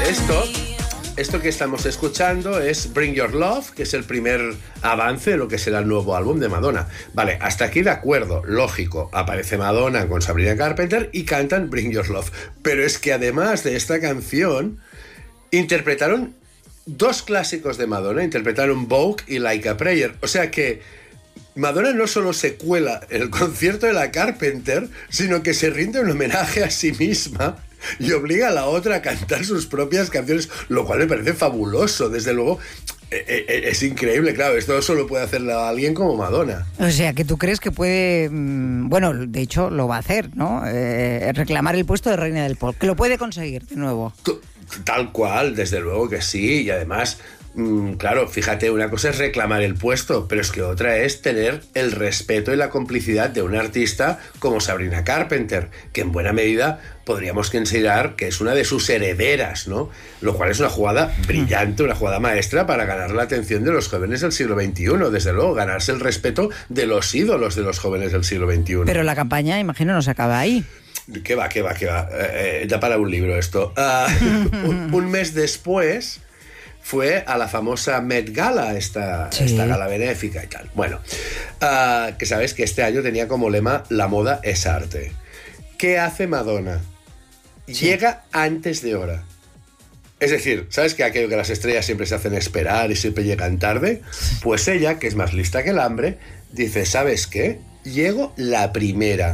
Esto que estamos escuchando es Bring Your Love, que es el primer avance de lo que será el nuevo álbum de Madonna. Vale, hasta aquí de acuerdo, lógico. Aparece Madonna con Sabrina Carpenter y cantan Bring Your Love. Pero es que además de esta canción, interpretaron dos clásicos de Madonna. Interpretaron Vogue y Like a Prayer. O sea que Madonna no solo se cuela en el concierto de la Carpenter, sino que se rinde un homenaje a sí misma y obliga a la otra a cantar sus propias canciones, lo cual me parece fabuloso. Desde luego, es increíble, claro, esto solo puede hacerlo a alguien como Madonna. O sea, que tú crees que puede, bueno, de hecho lo va a hacer, ¿no? Reclamar el puesto de reina del pop, que lo puede conseguir de nuevo. Tal cual, desde luego que sí, y además... claro, fíjate, una cosa es reclamar el puesto, pero es que otra es tener el respeto y la complicidad de un artista como Sabrina Carpenter, que en buena medida podríamos considerar que es una de sus herederas, ¿no? Lo cual es una jugada brillante, una jugada maestra para ganar la atención de los jóvenes del siglo XXI, desde luego, ganarse el respeto de los ídolos de los jóvenes del siglo XXI. Pero la campaña, imagino, no se acaba ahí. ¿Qué va? Da para un libro esto. Un mes después... fue a la famosa Met Gala, esta gala benéfica y tal. Bueno, que sabes que este año tenía como lema la moda es arte. ¿Qué hace Madonna? Llega antes de hora. Es decir, ¿sabes que aquello que las estrellas siempre se hacen esperar y siempre llegan tarde? Pues ella, que es más lista que el hambre, dice, ¿sabes qué? Llego la primera.